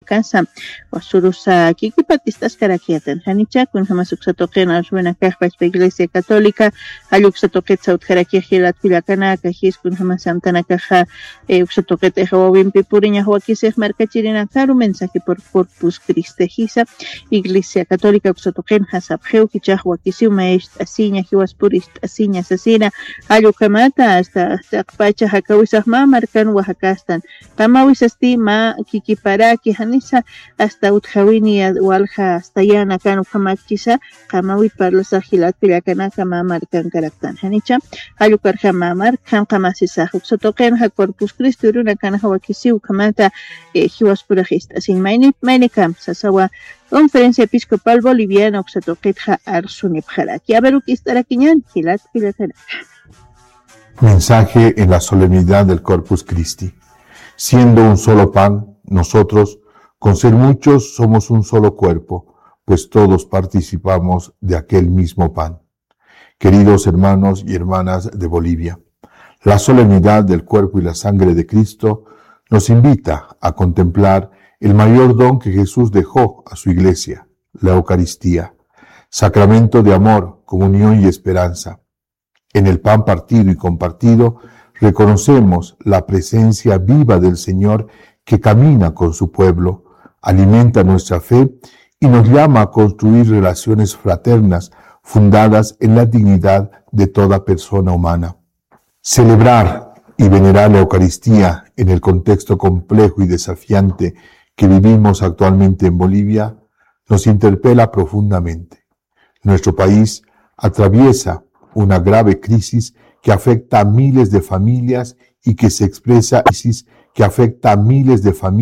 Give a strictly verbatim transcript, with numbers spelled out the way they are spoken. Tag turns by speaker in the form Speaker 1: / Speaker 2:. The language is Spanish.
Speaker 1: casa wasurusa kikipatistas karakiatan hanicha kun jamás uxatoqena buena caja de Iglesia Católica ayuxatoqetsa utjarakia hilat pilakana kajis kun jamás santana caja uxatoqete jawin pipuriña huakisej marcachirina claro mensaje por Corpus Christi hisa Iglesia Católica uxatoqen hasabjeu kichaj huakisiu maest asiña hiwaspurist asiña asesina ayukamata hasta taqpacha hakawisaj ma marcan Oaxacastan Tamawisasti ma kikiparaki hanisa hasta utjawini walja hasta yana kanu kamakchisa kamawit parlos agilat pilakana kama marcan karaktan hanicha ayukar kama marcan kamasisa uksotoqen ha Corpus Christi runa kana hawakisiu kamata hiwaspurajista sin maini maini kam sasawa Conferencia Episcopal Boliviana uxatoqetja arsunipjaraki aberukistarakiñan hilat pilakana.
Speaker 2: Mensaje en la solemnidad del Corpus Christi. Siendo un solo pan, nosotros, con ser muchos, somos un solo cuerpo, pues todos participamos de aquel mismo pan. Queridos hermanos y hermanas de Bolivia, la solemnidad del cuerpo y la sangre de Cristo nos invita a contemplar el mayor don que Jesús dejó a su iglesia, la Eucaristía, sacramento de amor, comunión y esperanza. En el pan partido y compartido reconocemos la presencia viva del Señor que camina con su pueblo, alimenta nuestra fe y nos llama a construir relaciones fraternas fundadas en la dignidad de toda persona humana. Celebrar y venerar la Eucaristía en el contexto complejo y desafiante que vivimos actualmente en Bolivia nos interpela profundamente. Nuestro país atraviesa una grave crisis que afecta a miles de familias y que se expresa crisis que afecta a miles de familias